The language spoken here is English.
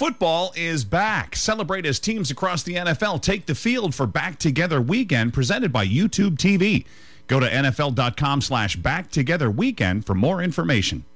Football is back. Celebrate as teams across the NFL take the field for Back Together Weekend, presented by YouTube TV. Go to NFL.com/BackTogetherWeekend for more information.